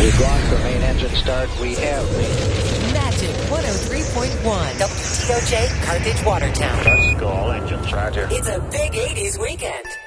We've gone for main engine start. We have Magic 103.1 WTOJ Carthage Watertown. Let's go. All engines, roger. It's a big 80s weekend.